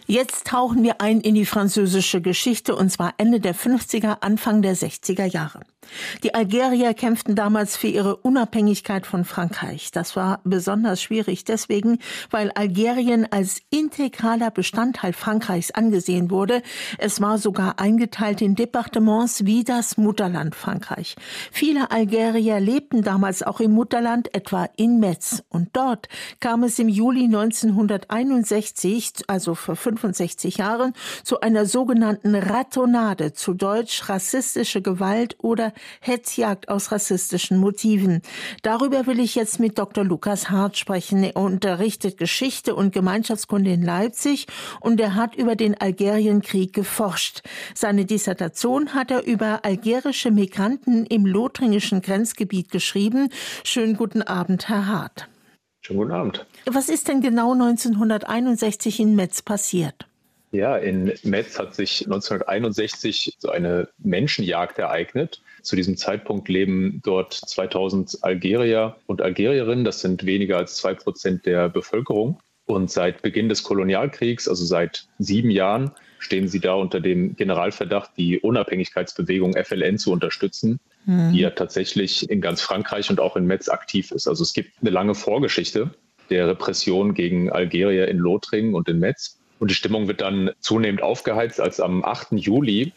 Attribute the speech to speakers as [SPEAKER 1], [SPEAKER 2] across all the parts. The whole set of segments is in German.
[SPEAKER 1] Jetzt tauchen wir ein in die französische Geschichte, und zwar Ende der 50er, Anfang der 60er Jahre. Die Algerier kämpften damals für ihre Unabhängigkeit von Frankreich. Das war besonders schwierig deswegen, weil Algerien als integraler Bestandteil Frankreichs angesehen wurde. Es war sogar eingeteilt in Departements wie das Mutterland Frankreich. Viele Algerier lebten damals auch im Mutterland, etwa in Metz. Und dort kam es im Juli 1961, also vor 65 Jahren, zu einer sogenannten Ratonnade, zu Deutsch rassistische Gewalt oder Hetzjagd aus rassistischen Motiven. Darüber will ich jetzt mit Dr. Lukas Hart sprechen. Er unterrichtet Geschichte und Gemeinschaftskunde in Leipzig und er hat über den Algerienkrieg geforscht. Seine Dissertation hat er über algerische Migranten im lothringischen Grenzgebiet geschrieben. Schönen guten Abend, Herr Hart.
[SPEAKER 2] Schönen guten Abend.
[SPEAKER 1] Was ist denn genau 1961 in Metz passiert?
[SPEAKER 2] Ja, in Metz hat sich 1961 so eine Menschenjagd ereignet. Zu diesem Zeitpunkt leben dort 2000 Algerier und Algerierinnen. Das sind weniger als 2% der Bevölkerung. Und seit Beginn des Kolonialkriegs, also seit 7 Jahren, stehen sie da unter dem Generalverdacht, die Unabhängigkeitsbewegung FLN zu unterstützen, die ja tatsächlich in ganz Frankreich und auch in Metz aktiv ist. Also es gibt eine lange Vorgeschichte der Repression gegen Algerier in Lothringen und in Metz. Und die Stimmung wird dann zunehmend aufgeheizt, als am 8. Juli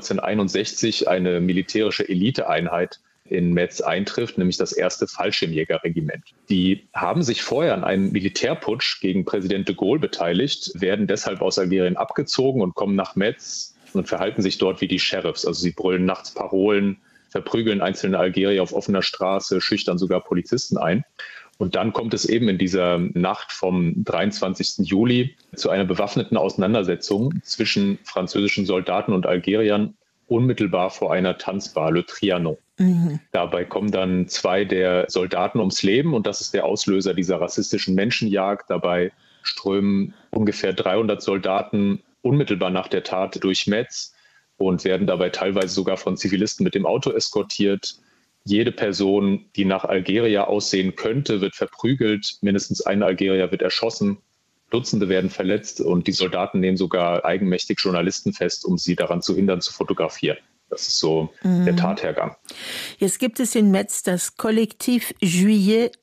[SPEAKER 2] 1961 eine militärische Eliteeinheit in Metz eintrifft, nämlich das 1. Fallschirmjägerregiment. Die haben sich vorher an einem Militärputsch gegen Präsident de Gaulle beteiligt, werden deshalb aus Algerien abgezogen und kommen nach Metz und verhalten sich dort wie die Sheriffs. Also sie brüllen nachts Parolen, verprügeln einzelne Algerier auf offener Straße, schüchtern sogar Polizisten ein. Und dann kommt es eben in dieser Nacht vom 23. Juli zu einer bewaffneten Auseinandersetzung zwischen französischen Soldaten und Algeriern unmittelbar vor einer Tanzbar, Le Trianon. Dabei kommen dann 2 der Soldaten ums Leben und das ist der Auslöser dieser rassistischen Menschenjagd. Dabei strömen ungefähr 300 Soldaten unmittelbar nach der Tat durch Metz und werden dabei teilweise sogar von Zivilisten mit dem Auto eskortiert. Jede Person, die nach Algerier aussehen könnte, wird verprügelt. Mindestens ein Algerier wird erschossen. Dutzende werden verletzt und die Soldaten nehmen sogar eigenmächtig Journalisten fest, um sie daran zu hindern, zu fotografieren. Das ist so der Tathergang.
[SPEAKER 1] Jetzt gibt es in Metz das Collectif Juillet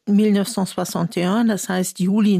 [SPEAKER 1] 1961, das heißt Juli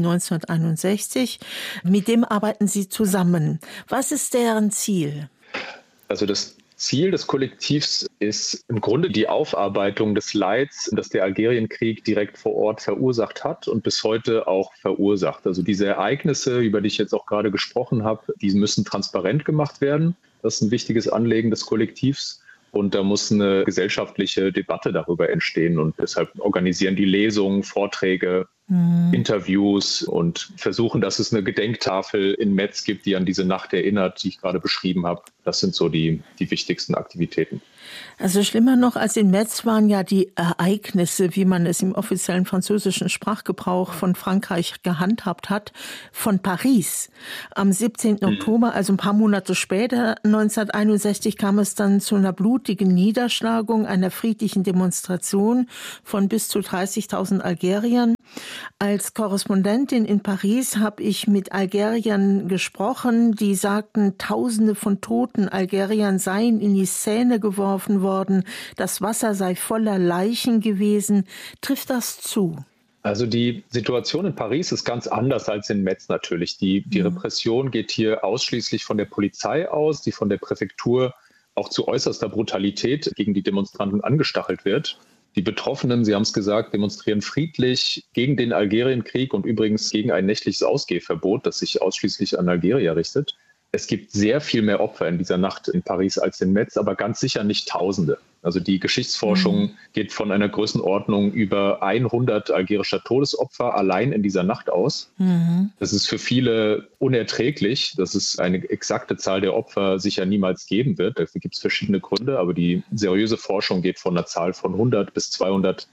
[SPEAKER 1] 1961. Mit dem arbeiten Sie zusammen. Was ist deren Ziel?
[SPEAKER 2] Also das Ziel des Kollektivs ist im Grunde die Aufarbeitung des Leids, das der Algerienkrieg direkt vor Ort verursacht hat und bis heute auch verursacht. Also diese Ereignisse, über die ich jetzt auch gerade gesprochen habe, die müssen transparent gemacht werden. Das ist ein wichtiges Anliegen des Kollektivs. Und da muss eine gesellschaftliche Debatte darüber entstehen. Und deshalb organisieren die Lesungen, Vorträge, Interviews und versuchen, dass es eine Gedenktafel in Metz gibt, die an diese Nacht erinnert, die ich gerade beschrieben habe. Das sind so die wichtigsten Aktivitäten.
[SPEAKER 1] Also schlimmer noch als in Metz waren ja die Ereignisse, wie man es im offiziellen französischen Sprachgebrauch von Frankreich gehandhabt hat, von Paris. Am 17. Oktober, also ein paar Monate später, 1961, kam es dann zu einer blutigen Niederschlagung einer friedlichen Demonstration von bis zu 30.000 Algeriern. Als Korrespondentin in Paris habe ich mit Algeriern gesprochen, die sagten, Tausende von toten Algeriern seien in die Seine geworfen worden, das Wasser sei voller Leichen gewesen. Trifft das zu?
[SPEAKER 2] Also die Situation in Paris ist ganz anders als in Metz natürlich. Die Repression geht hier ausschließlich von der Polizei aus, die von der Präfektur auch zu äußerster Brutalität gegen die Demonstranten angestachelt wird. Die Betroffenen, Sie haben es gesagt, demonstrieren friedlich gegen den Algerienkrieg und übrigens gegen ein nächtliches Ausgehverbot, das sich ausschließlich an Algerier richtet. Es gibt sehr viel mehr Opfer in dieser Nacht in Paris als in Metz, aber ganz sicher nicht Tausende. Also die Geschichtsforschung geht von einer Größenordnung über 100 algerischer Todesopfer allein in dieser Nacht aus. Das ist für viele unerträglich, dass es eine exakte Zahl der Opfer sicher niemals geben wird. Dafür gibt es verschiedene Gründe, aber die seriöse Forschung geht von einer Zahl von 100 bis 200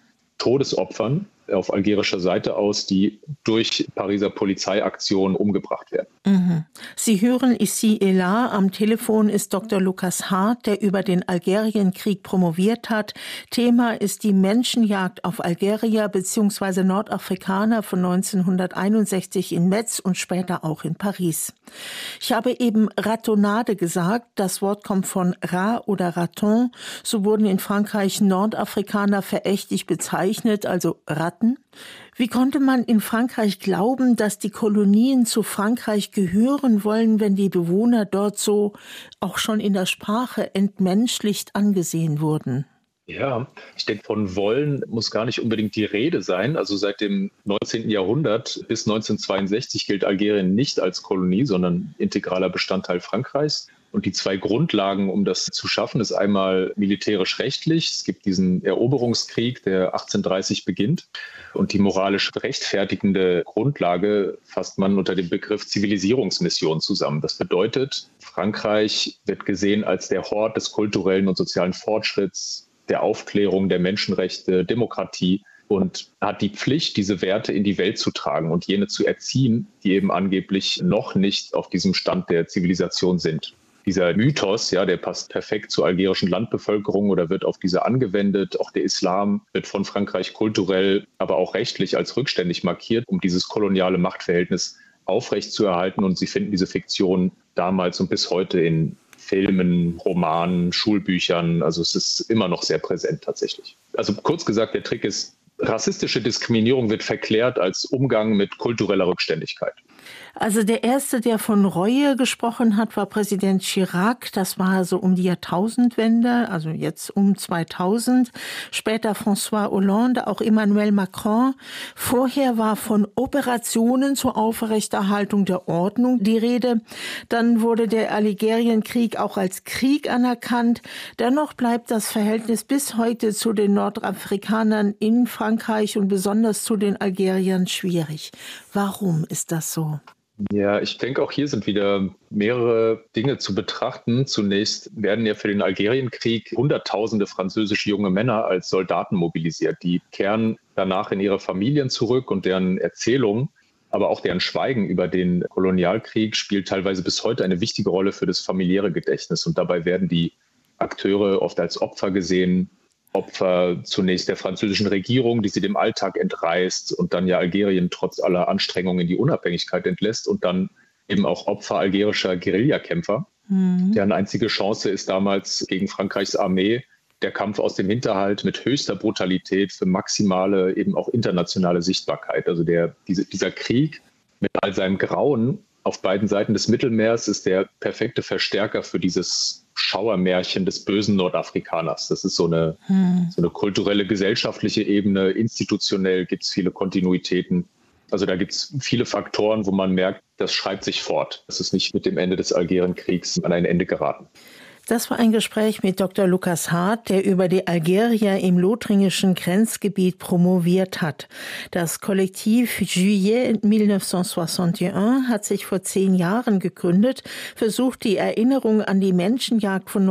[SPEAKER 2] Todesopfern auf algerischer Seite aus, die durch Pariser Polizeiaktionen umgebracht werden.
[SPEAKER 1] Sie hören Ici et là. Am Telefon ist Dr. Lukas Hart, der über den Algerienkrieg promoviert hat. Thema ist die Menschenjagd auf Algerier bzw. Nordafrikaner von 1961 in Metz und später auch in Paris. Ich habe eben Ratonnade gesagt. Das Wort kommt von Rat oder Raton. So wurden in Frankreich Nordafrikaner verächtlich bezeichnet, also Ratten. Wie konnte man in Frankreich glauben, dass die Kolonien zu Frankreich gehören wollen, wenn die Bewohner dort so auch schon in der Sprache entmenschlicht angesehen wurden?
[SPEAKER 2] Ja, ich denke, von wollen muss gar nicht unbedingt die Rede sein. Also seit dem 19. Jahrhundert bis 1962 gilt Algerien nicht als Kolonie, sondern integraler Bestandteil Frankreichs. Und die zwei Grundlagen, um das zu schaffen, ist einmal militärisch-rechtlich. Es gibt diesen Eroberungskrieg, der 1830 beginnt. Und die moralisch rechtfertigende Grundlage fasst man unter dem Begriff Zivilisierungsmission zusammen. Das bedeutet, Frankreich wird gesehen als der Hort des kulturellen und sozialen Fortschritts, der Aufklärung, der Menschenrechte, Demokratie und hat die Pflicht, diese Werte in die Welt zu tragen und jene zu erziehen, die eben angeblich noch nicht auf diesem Stand der Zivilisation sind. Dieser Mythos, ja, der passt perfekt zur algerischen Landbevölkerung oder wird auf diese angewendet. Auch der Islam wird von Frankreich kulturell, aber auch rechtlich als rückständig markiert, um dieses koloniale Machtverhältnis aufrechtzuerhalten. Und sie finden diese Fiktion damals und bis heute in Filmen, Romanen, Schulbüchern. Also es ist immer noch sehr präsent tatsächlich. Also kurz gesagt, der Trick ist, rassistische Diskriminierung wird verklärt als Umgang mit kultureller Rückständigkeit.
[SPEAKER 1] Also der erste, der von Reue gesprochen hat, war Präsident Chirac. Das war so um die Jahrtausendwende, also jetzt um 2000. Später François Hollande, auch Emmanuel Macron. Vorher war von Operationen zur Aufrechterhaltung der Ordnung die Rede. Dann wurde der Algerienkrieg auch als Krieg anerkannt. Dennoch bleibt das Verhältnis bis heute zu den Nordafrikanern in Frankreich und besonders zu den Algeriern schwierig. Warum ist das so?
[SPEAKER 2] Ja, ich denke, auch hier sind wieder mehrere Dinge zu betrachten. Zunächst werden ja für den Algerienkrieg Hunderttausende französische junge Männer als Soldaten mobilisiert. Die kehren danach in ihre Familien zurück und deren Erzählung, aber auch deren Schweigen über den Kolonialkrieg spielt teilweise bis heute eine wichtige Rolle für das familiäre Gedächtnis. Und dabei werden die Akteure oft als Opfer gesehen. Opfer zunächst der französischen Regierung, die sie dem Alltag entreißt und dann ja Algerien trotz aller Anstrengungen die Unabhängigkeit entlässt und dann eben auch Opfer algerischer Guerillakämpfer. Deren einzige Chance ist damals gegen Frankreichs Armee der Kampf aus dem Hinterhalt mit höchster Brutalität für maximale, eben auch internationale Sichtbarkeit. Also dieser Krieg mit all seinem Grauen auf beiden Seiten des Mittelmeers ist der perfekte Verstärker für dieses Schauermärchen des bösen Nordafrikaners. Das ist so eine kulturelle, gesellschaftliche Ebene. Institutionell gibt es viele Kontinuitäten. Also da gibt es viele Faktoren, wo man merkt, das schreibt sich fort. Das ist nicht mit dem Ende des Algerienkriegs an ein Ende geraten.
[SPEAKER 1] Das war ein Gespräch mit Dr. Lukas Hart, der über die Algerier im lothringischen Grenzgebiet promoviert hat. Das Kollektiv Juillet 1961 hat sich vor 10 Jahren gegründet, versucht die Erinnerung an die Menschenjagd von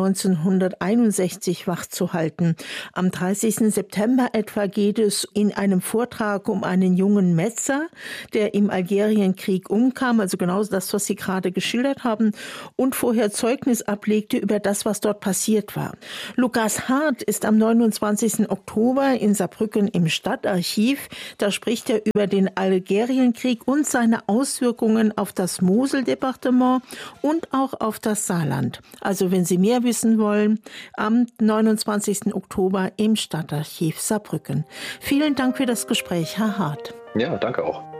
[SPEAKER 1] 1961 wachzuhalten. Am 30. September etwa geht es in einem Vortrag um einen jungen Metzer, der im Algerienkrieg umkam, also genau das, was Sie gerade geschildert haben, und vorher Zeugnis ablegte über das, was dort passiert war. Lukas Hart ist am 29. Oktober in Saarbrücken im Stadtarchiv. Da spricht er über den Algerienkrieg und seine Auswirkungen auf das Moseldepartement und auch auf das Saarland. Also wenn Sie mehr wissen wollen, am 29. Oktober im Stadtarchiv Saarbrücken. Vielen Dank für das Gespräch, Herr Hart.
[SPEAKER 2] Ja, danke auch.